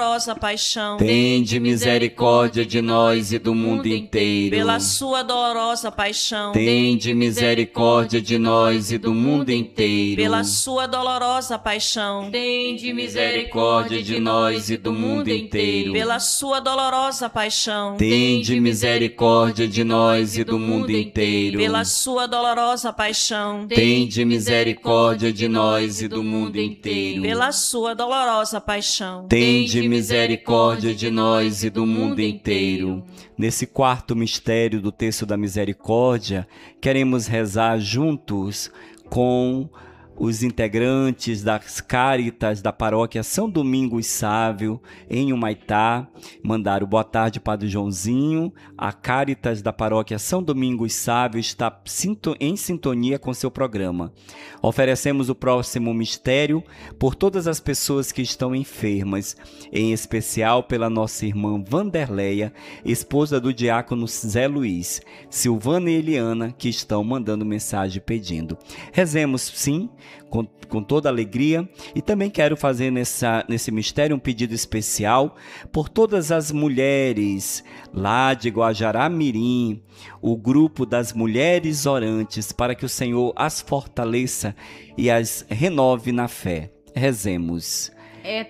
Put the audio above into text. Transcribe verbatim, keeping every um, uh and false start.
dolorosa paixão, tende misericórdia de nós e do mundo inteiro. pela sua dolorosa paixão, tende misericórdia de nós e do mundo inteiro. pela sua dolorosa paixão, tende misericórdia de nós e do mundo inteiro. pela sua dolorosa paixão, tende misericórdia de nós e do mundo inteiro. pela sua dolorosa paixão, tende misericórdia de nós e do mundo inteiro. pela sua dolorosa paixão, tende misericórdia de nós e do mundo inteiro. Nesse quarto mistério do Terço da Misericórdia, queremos rezar juntos com os integrantes das Cáritas da Paróquia São Domingos Sávio, em Humaitá. Mandaram boa tarde, Padre Joãozinho. A Cáritas da Paróquia São Domingos Sávio está em sintonia com seu programa. Oferecemos o próximo mistério por todas as pessoas que estão enfermas, em especial pela nossa irmã Vanderleia, esposa do diácono Zé Luiz, Silvana e Eliana, que estão mandando mensagem pedindo. Rezemos, sim, Com, com toda alegria, e também quero fazer nessa, nesse mistério um pedido especial por todas as mulheres lá de Guajará-Mirim, o grupo das mulheres orantes, para que o Senhor as fortaleça e as renove na fé. Rezemos.